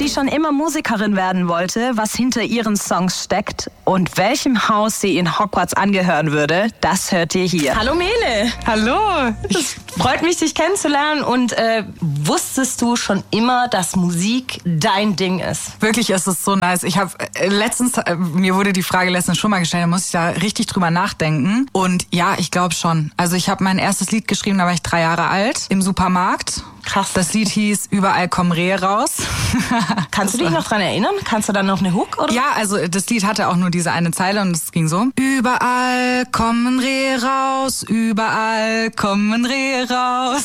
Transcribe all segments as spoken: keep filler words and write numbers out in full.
sie schon immer Musikerin werden wollte, was hinter ihren Songs steckt und welchem Haus sie in Hogwarts angehören würde, das hört ihr hier. Hallo Mele. Hallo. Es freut mich, dich kennenzulernen. Und äh, wusstest du schon immer, dass Musik dein Ding ist? Wirklich ist es so nice. Ich habe äh, letztens, äh, mir wurde die Frage letztens schon mal gestellt, da muss ich da richtig drüber nachdenken. Und ja, ich glaube schon. Also ich habe mein erstes Lied geschrieben, da war ich drei Jahre alt, im Supermarkt. Krass. Das Lied hieß Überall kommen Rehe raus. Kannst du dich noch dran erinnern? Kannst du dann noch eine Hook? Oder? Ja, also das Lied hatte auch nur diese eine Zeile und es ging so. Überall kommen Rehe raus, überall kommen Rehe raus,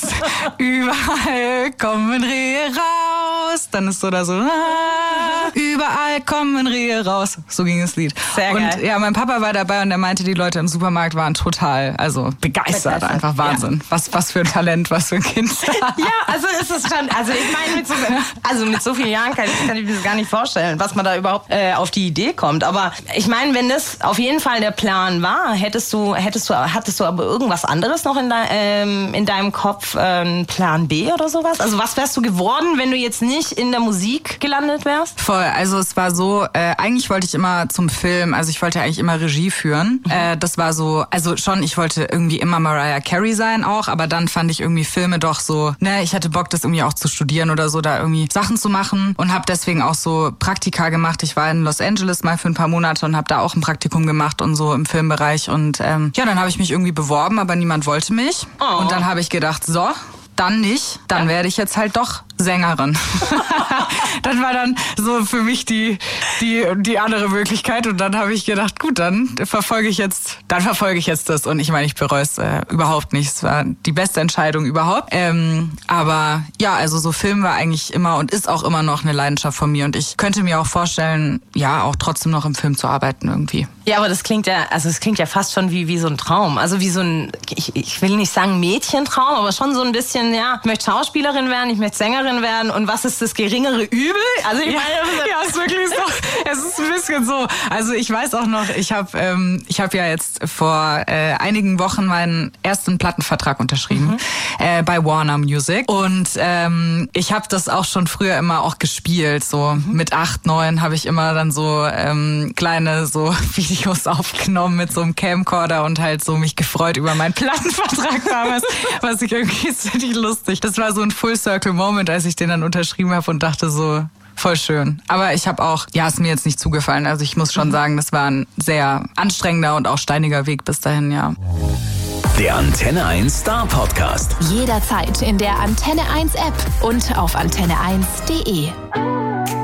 überall kommen Rehe raus. Dann ist so da so, ah, überall kommen Rehe raus. So ging das Lied. Sehr geil. Und ja, mein Papa war dabei und er meinte, die Leute im Supermarkt waren total, also begeistert, begeistert. Einfach Wahnsinn. Ja. Was, was für ein Talent, was für ein Kind. Ja, also ist es schon, also ich meine, mit so, also mit so vielen Jahren kann ich, kann ich mir das gar nicht vorstellen, was man da überhaupt äh, auf die Idee kommt. Aber ich meine, wenn das auf jeden Fall der Plan war, hättest du, hättest du, hattest du aber irgendwas anderes noch in, de, ähm, in deinem Kopf, äh, Plan B oder sowas? Also was wärst du geworden, wenn du jetzt nicht in der Musik gelandet wärst? Voll, also es war so, äh, eigentlich wollte ich immer zum Film, also ich wollte eigentlich immer Regie führen. Mhm. Äh, das war so, also schon, ich wollte irgendwie immer Mariah Carey sein auch, aber dann fand ich irgendwie Filme doch so, ne, ich hatte Bock, das irgendwie auch zu studieren oder so, da irgendwie Sachen zu machen und habe deswegen auch so Praktika gemacht. Ich war in Los Angeles mal für ein paar Monate und habe da auch ein Praktikum gemacht und so im Filmbereich und ähm, ja, dann habe ich mich irgendwie beworben, aber niemand wollte mich. Oh. Und dann habe ich gedacht, so, dann nicht, dann ja. werde ich jetzt halt doch Sängerin. Das war dann so für mich die die die andere Möglichkeit und dann habe ich gedacht, gut, dann verfolge ich jetzt, dann verfolge ich jetzt das und ich meine, ich bereue es äh, überhaupt nicht. Es war die beste Entscheidung überhaupt. Ähm, aber ja, also so Film war eigentlich immer und ist auch immer noch eine Leidenschaft von mir und ich könnte mir auch vorstellen, ja, auch trotzdem noch im Film zu arbeiten irgendwie. Ja, aber das klingt ja, also es klingt ja fast schon wie wie so ein Traum, also wie so ein, ich, ich will nicht sagen Mädchentraum, aber schon so ein bisschen, ja, ich möchte Schauspielerin werden, ich möchte Sängerin werden und was ist das geringere Übel? Also ich ja, meine, ja, ist wirklich so. Es ist ein bisschen so. Also ich weiß auch noch, ich habe ähm, ich habe ja jetzt vor äh, einigen Wochen meinen ersten Plattenvertrag unterschrieben mhm. äh, bei Warner Music und ähm, ich habe das auch schon früher immer auch gespielt. So mhm. mit acht, neun habe ich immer dann so ähm, kleine so Videos aufgenommen mit so einem Camcorder und halt so mich gefreut über meinen Plattenvertrag damals, was ich irgendwie ist richtig lustig. Das war so ein Full Circle Moment, als ich den dann unterschrieben habe und dachte so, voll schön. Aber ich habe auch, ja, ist mir jetzt nicht zugefallen. Also ich muss schon sagen, das war ein sehr anstrengender und auch steiniger Weg bis dahin, ja. Der Antenne eins Star Podcast. Jederzeit in der Antenne eins App und auf antenne eins punkt de.